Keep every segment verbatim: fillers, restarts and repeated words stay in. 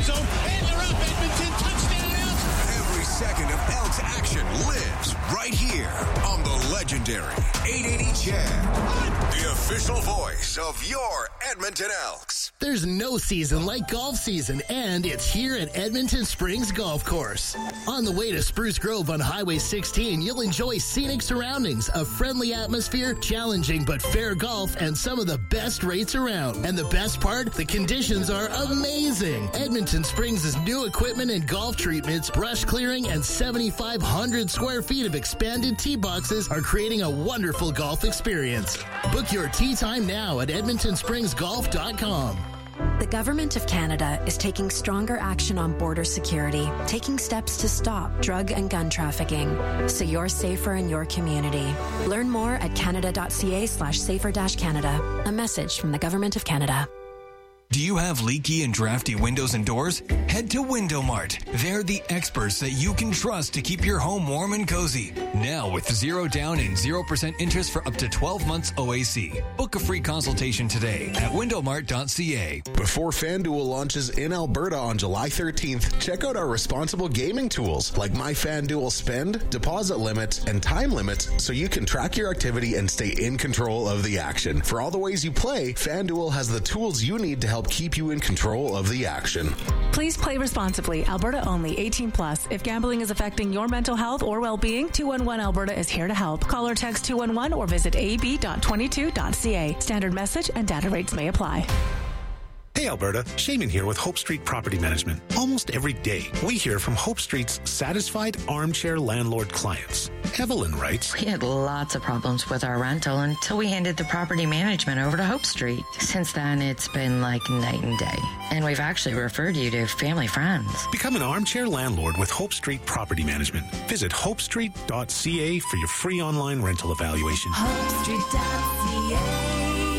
end zone, and they're up. Edmonton, touchdown, Elks. Every second of Elks action lives right here on the legendary eight eighty Chad, the official voice of your Edmonton Elks. There's no season like golf season, and it's here at Edmonton Springs Golf Course. On the way to Spruce Grove on Highway sixteen, you'll enjoy scenic surroundings, a friendly atmosphere, challenging but fair golf, and some of the best rates around. And the best part, the conditions are amazing. Edmonton Springs' new equipment and golf treatments, brush clearing, and seventy-five hundred square feet of expanded tee boxes are creating a wonderful golf experience. Book your tee time now at edmonton springs golf dot com. The Government of Canada is taking stronger action on border security, taking steps to stop drug and gun trafficking, so you're safer in your community. Learn more at canada.ca slash safer dash Canada. A message from the Government of Canada. Do you have leaky and drafty windows and doors? Head to Window Mart. They're the experts that you can trust to keep your home warm and cozy. Now with zero down and zero percent interest for up to twelve months O A C. Book a free consultation today at window mart dot c a. Before FanDuel launches in Alberta on July thirteenth, check out our responsible gaming tools like My FanDuel Spend, Deposit Limit, and Time Limit so you can track your activity and stay in control of the action. For all the ways you play, FanDuel has the tools you need to help keep you in control of the action. Please play responsibly. Alberta only. eighteen plus. If gambling is affecting your mental health or well-being, two one one Alberta is here to help. Call or text two one one or visit a b dot twenty-two dot c a. Standard message and data rates may apply. Hey Alberta, Shaman here with Hope Street Property Management. Almost every day, we hear from Hope Street's satisfied armchair landlord clients. Evelyn writes, We had lots of problems with our rental until we handed the property management over to Hope Street. Since then, it's been like night and day. And we've actually referred you to family friends. Become an armchair landlord with Hope Street Property Management. Visit hope street dot c a for your free online rental evaluation. hope street dot c a.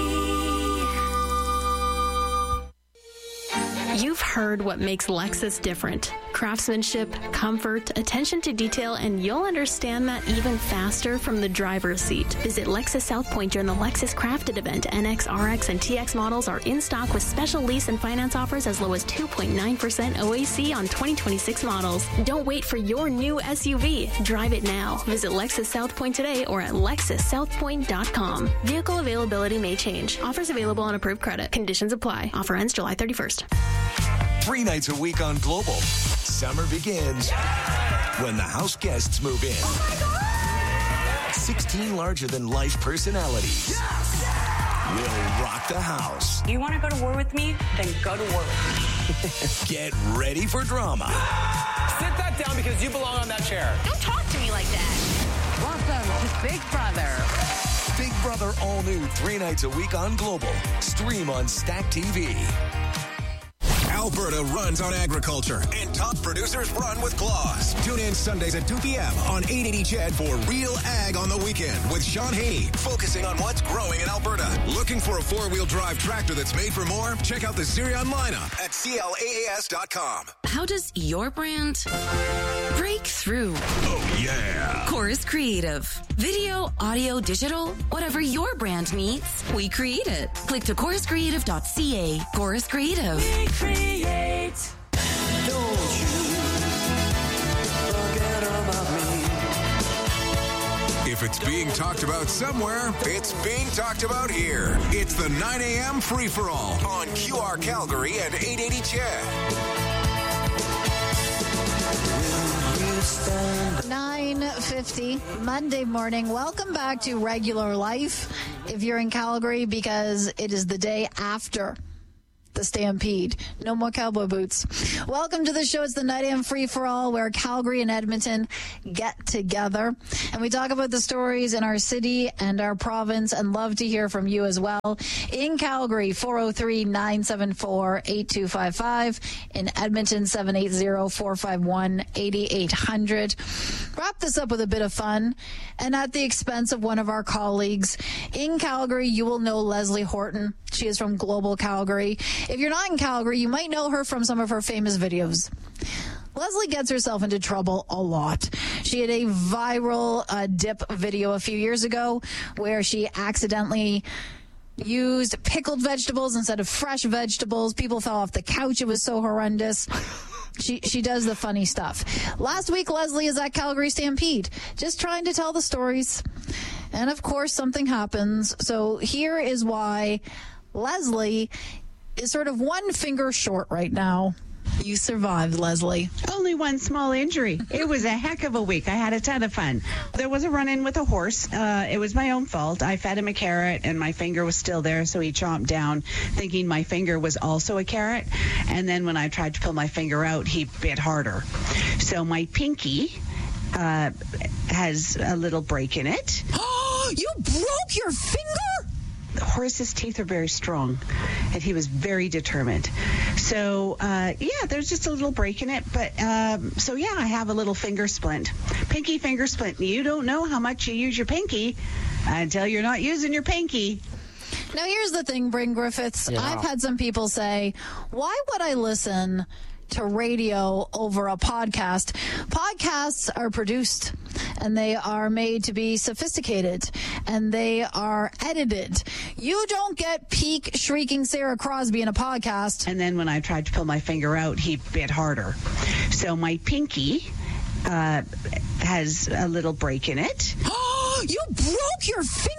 You've heard what makes Lexus different. Craftsmanship, comfort, attention to detail, and you'll understand that even faster from the driver's seat. Visit Lexus South Point during the Lexus Crafted event. N X, R X, and T X models are in stock with special lease and finance offers as low as two point nine percent O A C on twenty twenty-six models. Don't wait for your new S U V. Drive it now. Visit Lexus South Point today or at lexus south point dot com. Vehicle availability may change. Offers available on approved credit. Conditions apply. Offer ends July thirty-first. Three nights a week on Global. Summer begins when the house guests move in. sixteen larger-than-life personalities will rock the house. You want to go to war with me? Then go to war with me. Get ready for drama. Sit that down because you belong on that chair. Don't talk to me like that. Welcome to Big Brother. Big Brother all new three nights a week on Global. Stream on Stack T V. Alberta runs on agriculture, and top producers run with Claws. Tune in Sundays at two p.m. on eight eighty Chad for Real Ag on the Weekend with Sean Haney, focusing on what's growing in Alberta. Looking for a four-wheel drive tractor that's made for more? Check out the Sirion lineup at C L A A S dot com. How does your brand break through? Oh, yeah. Chorus Creative. Video, audio, digital, whatever your brand needs, we create it. Click to chorus creative dot c a. Chorus Creative. We create. Don't you forget about me. If it's being talked about somewhere, it's being talked about here. It's the nine a.m. free-for-all on Q R Calgary and eight eighty Chad. nine fifty Monday morning. Welcome back to Regular Life if you're in Calgary, because it is the day after the Stampede. No more cowboy boots. Welcome to the show. It's the nine a.m. free-for-all where Calgary and Edmonton get together. And we talk about the stories in our city and our province, and love to hear from you as well. In Calgary, four oh three, nine seven four, eight two five five. In Edmonton, seven eight zero, four five one, eight eight hundred. Wrap this up with a bit of fun, and at the expense of one of our colleagues. In Calgary, you will know Leslie Horton. She is from Global Calgary. If you're not in Calgary, you might know her from some of her famous videos. Leslie gets herself into trouble a lot. She had a viral uh, dip video a few years ago where she accidentally used pickled vegetables instead of fresh vegetables. People fell off the couch. It was so horrendous. She she does the funny stuff. Last week, Leslie is at Calgary Stampede, just trying to tell the stories. And, of course, something happens. So here is why Leslie is sort of one finger short right now. You survived, Leslie. Only one small injury. It was a heck of a week. I had a ton of fun. There was a run-in with a horse. Uh, it was my own fault. I fed him a carrot, and my finger was still there, so he chomped down, thinking my finger was also a carrot. And then when I tried to pull my finger out, he bit harder. So my pinky uh, has a little break in it. Oh, you broke your finger? The horse's teeth are very strong, and he was very determined. So, uh, yeah, there's just a little break in it. But, um, so, yeah, I have a little finger splint. Pinky finger splint. You don't know how much you use your pinky until you're not using your pinky. Now, here's the thing, Bryn Griffiths. Yeah. I've had some people say, why would I listen to radio over a podcast? Podcasts are produced and they are made to be sophisticated and they are edited. You don't get peak shrieking Sarah Crosby in a podcast. And then when I tried to pull my finger out, he bit harder. So my pinky uh, has a little break in it. Oh, you broke your finger?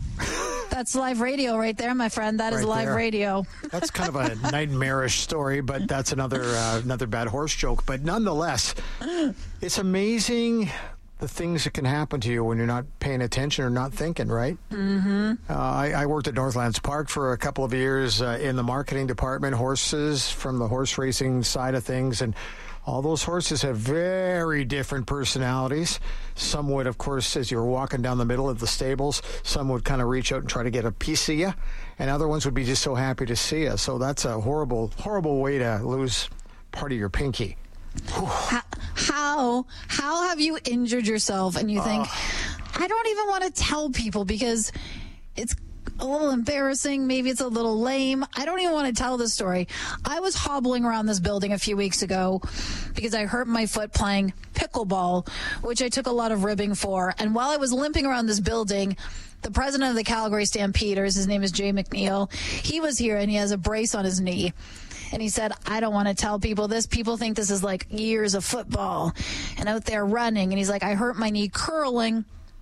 That's live radio right there, my friend. That is Right live there. radio. That's kind of a nightmarish story, but that's another uh, another bad horse joke. But nonetheless, it's amazing the things that can happen to you when you're not paying attention or not thinking, right? Mm-hmm. Uh, I, I worked at Northlands Park for a couple of years uh, in the marketing department, horses from the horse racing side of things, and all those horses have very different personalities. Some would, of course, as you were walking down the middle of the stables, some would kind of reach out and try to get a piece of you, and other ones would be just so happy to see you. So that's a horrible, horrible way to lose part of your pinky. How, how how have you injured yourself and you think, I don't even want to tell people because it's a little embarrassing, maybe it's a little lame. I don't even want to tell this story. I was hobbling around this building a few weeks ago because I hurt my foot playing pickleball, which I took a lot of ribbing for. And while I was limping around this building, the president of the Calgary Stampeders, his name is Jay McNeil, he was here and he has a brace on his knee. And he said, I don't want to tell people this. People think this is like years of football and out there running. And he's like, I hurt my knee curling.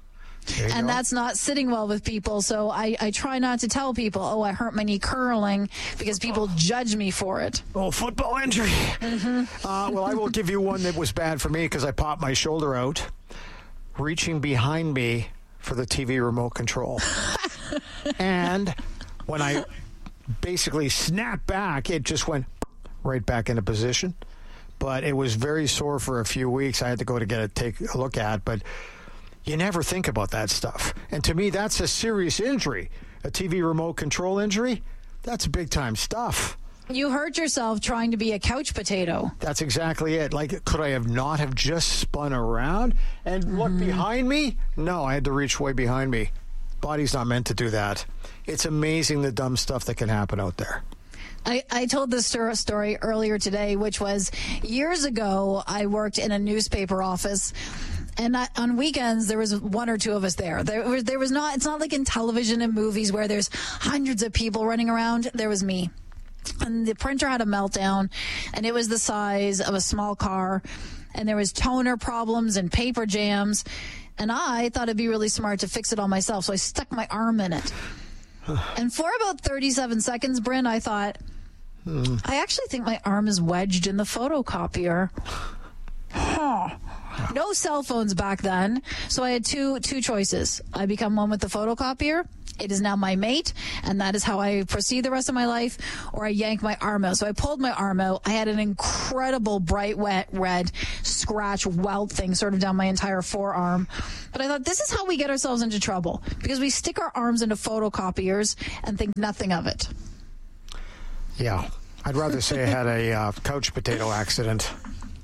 And go. that's not sitting well with people. So I, I try not to tell people, oh, I hurt my knee curling because people judge me for it. Oh, football injury. Mm-hmm. Uh, well, I will give you one that was bad for me because I popped my shoulder out reaching behind me for the T V remote control. And when I basically snapped back, it just went right back into position. But it was very sore for a few weeks. I had to go to get it take a look at, but you never think about that stuff. And to me, that's a serious injury. A T V remote control injury, that's big time stuff. You hurt yourself trying to be a couch potato. That's exactly it. Like, could I have not have just spun around and mm-hmm. looked behind me? No, I had to reach way behind me. Body's not meant to do that. It's amazing the dumb stuff that can happen out there. I, I told this story earlier today, which was years ago, I worked in a newspaper office. And I, on weekends, there was one or two of us there. There was, there was not, it's not like in television and movies where there's hundreds of people running around. There was me. And the printer had a meltdown, and it was the size of a small car. And there was toner problems and paper jams. And I thought it'd be really smart to fix it all myself. So I stuck my arm in it. And for about thirty-seven seconds, Bryn, I thought, hmm. I actually think my arm is wedged in the photocopier. Huh. No cell phones back then, so I had two two choices. I become one with the photocopier. It is now my mate, and that is how I proceed the rest of my life, or I yank my arm out. So I pulled my arm out. I had an incredible bright, wet, red scratch welt thing sort of down my entire forearm. But I thought, this is how we get ourselves into trouble, because we stick our arms into photocopiers and think nothing of it. Yeah. I'd rather say I had a uh, couch potato accident.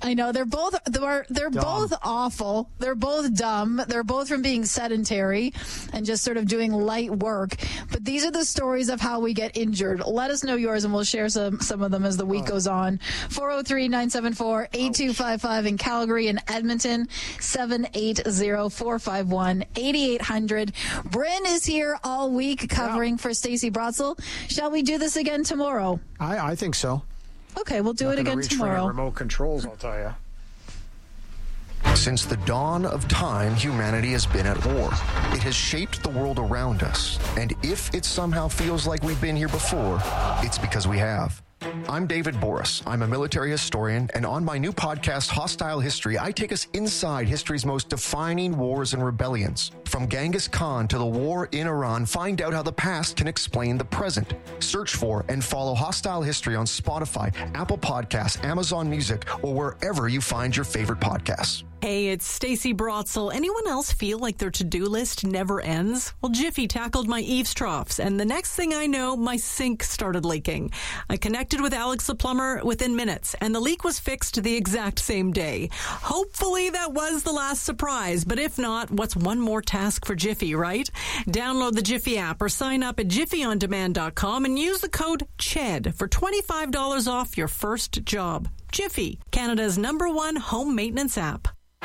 I know they're both they're they're Dumb. both awful. They're both dumb. They're both from being sedentary and just sort of doing light work. But these are the stories of how we get injured. Let us know yours, and we'll share some some of them as the week oh. goes on. four oh three, nine seven four, eight two five five in Calgary and Edmonton. seven eight zero, four five one, eight eight hundred. Bryn is here all week covering yeah. for Stacey Brotzel. Shall we do this again tomorrow? I, I think so. Okay, we'll do Not it again reach tomorrow. For remote controls, I'll tell you. Since the dawn of time, humanity has been at war. It has shaped the world around us. And if it somehow feels like we've been here before, it's because we have. I'm David Boris. I'm a military historian, and on my new podcast, Hostile History, I take us inside history's most defining wars and rebellions. From Genghis Khan to the war in Iran, find out how the past can explain the present. Search for and follow Hostile History on Spotify, Apple Podcasts, Amazon Music, or wherever you find your favorite podcasts. Hey, it's Stacey Brotzel. Anyone else feel like their to-do list never ends? Well, Jiffy tackled my eaves troughs, and the next thing I know, my sink started leaking. I connected with Alex the plumber within minutes, and the leak was fixed the exact same day. Hopefully that was the last surprise, but if not, what's one more task for Jiffy, right? Download the Jiffy app or sign up at jiffy on demand dot com and use the code C H E D for twenty-five dollars off your first job. Jiffy, Canada's number one home maintenance app.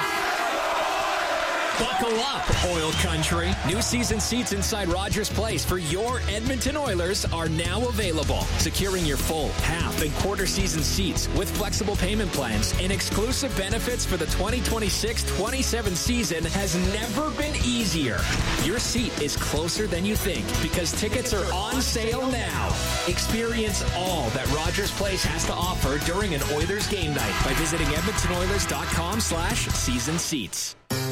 Buckle up, Oil Country. New season seats inside Rogers Place for your Edmonton Oilers are now available. Securing your full, half, and quarter season seats with flexible payment plans and exclusive benefits for the twenty twenty-six twenty-seven season has never been easier. Your seat is closer than you think because tickets are on sale now. Experience all that Rogers Place has to offer during an Oilers game night by visiting edmonton oilers dot com slash season seats.